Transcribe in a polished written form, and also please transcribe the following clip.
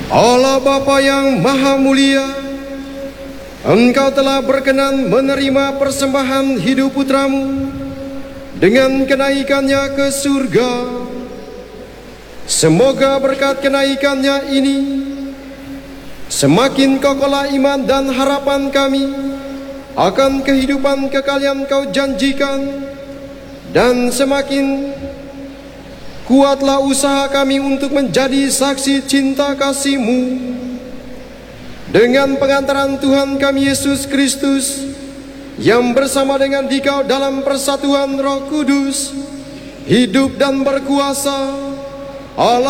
Allah Bapa yang Maha Mulia, Engkau telah berkenan menerima persembahan hidup putramu dengan kenaikannya ke surga. Semoga berkat kenaikannya ini semakin kokohlah iman dan harapan kami akan kehidupan kekal yang Kau janjikan, dan semakin kuatlah usaha kami untuk menjadi saksi cinta kasih-Mu. Dengan pengantaran Tuhan kami Yesus Kristus, yang bersama dengan Dikau dalam persatuan Roh Kudus, hidup dan berkuasa Allah